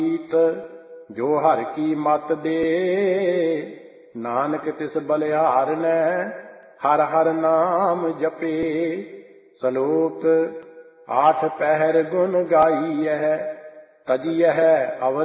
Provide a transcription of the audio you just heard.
ਜੋ ਹਰਿ ਕੀ ਮਤਿ ਦੇ, ਨਾਨਕ ਤਿਸ ਬਲਿਹਾਰ ਨੈ ਹਰਿ ਹਰਿ ਨਾਮ ਜਪੇ। ਸਲੋਕ ਆਠ ਪਹਿਰ ਗੁਣ ਗਾਈਐ, ਤਜੀਐ ਅਵਰ